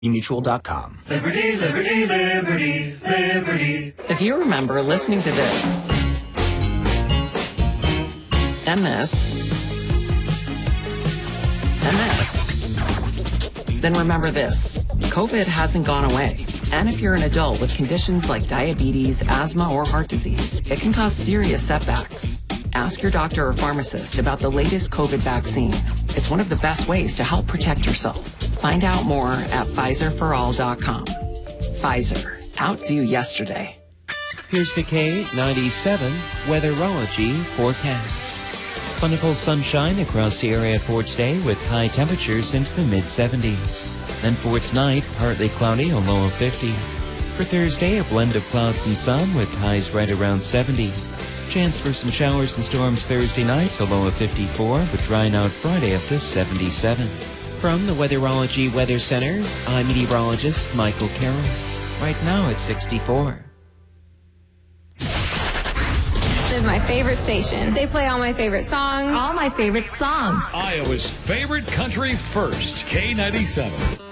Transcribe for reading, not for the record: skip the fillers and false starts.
Mutual.com. Liberty, liberty, liberty, liberty. If you remember listening to this, and this, and this, then remember this. COVID hasn't gone away. And if you're an adult with conditions like diabetes, asthma, or heart disease, it can cause serious setbacks. Ask your doctor or pharmacist about the latest COVID vaccine. It's one of the best ways to help protect yourself. Find out more at PfizerForAll.com. Pfizer. Outdo yesterday. Here's the K97 Weatherology forecast. Plentiful sunshine across the area for today with high temperatures into the mid-70s. Then for tonight, partly cloudy, a low of 50. For Thursday, a blend of clouds and sun with highs right around 70. Chance for some showers and storms Thursday night, a low of 54, but drying out Friday up to 77. From the Weatherology Weather Center, I'm meteorologist Michael Carroll. Right now it's 64. This is my favorite station. They play all my favorite songs. All my favorite songs. Iowa's favorite country first, K97.